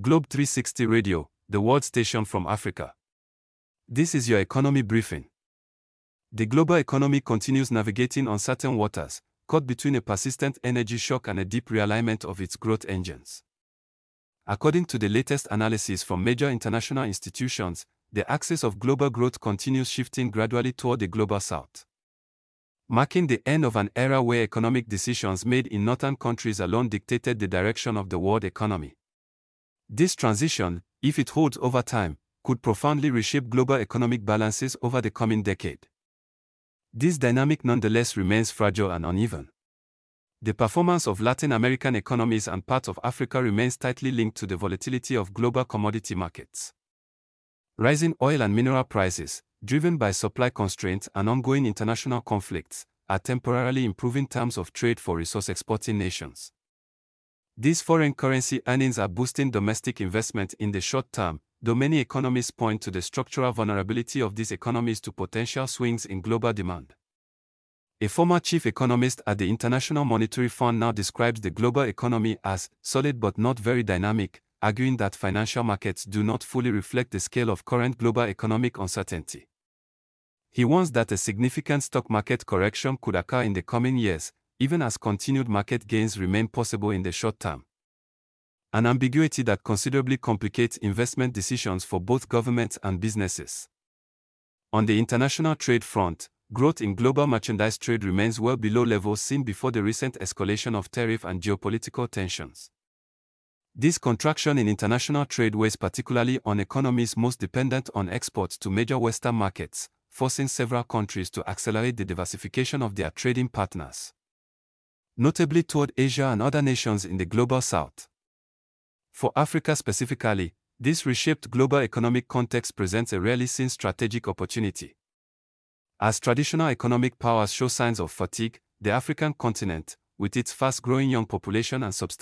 Globe 360 Radio, the world station from Africa. This is your economy briefing. The global economy continues navigating uncertain waters, caught between a persistent energy shock and a deep realignment of its growth engines. According to the latest analysis from major international institutions, the axis of global growth continues shifting gradually toward the global south, marking the end of an era where economic decisions made in northern countries alone dictated the direction of the world economy. This transition, if it holds over time, could profoundly reshape global economic balances over the coming decade. This dynamic nonetheless remains fragile and uneven. The performance of Latin American economies and parts of Africa remains tightly linked to the volatility of global commodity markets. Rising oil and mineral prices, driven by supply constraints and ongoing international conflicts, are temporarily improving terms of trade for resource-exporting nations. These foreign currency earnings are boosting domestic investment in the short term, though many economists point to the structural vulnerability of these economies to potential swings in global demand. A former chief economist at the International Monetary Fund now describes the global economy as solid but not very dynamic, arguing that financial markets do not fully reflect the scale of current global economic uncertainty. He warns that a significant stock market correction could occur in the coming years, even as continued market gains remain possible in the short term. An ambiguity that considerably complicates investment decisions for both governments and businesses. On the international trade front, growth in global merchandise trade remains well below levels seen before the recent escalation of tariff and geopolitical tensions. This contraction in international trade weighs particularly on economies most dependent on exports to major Western markets, forcing several countries to accelerate the diversification of their trading partners, notably toward Asia and other nations in the global south. For Africa specifically, this reshaped global economic context presents a rarely seen strategic opportunity. As traditional economic powers show signs of fatigue, the African continent, with its fast-growing young population and substantial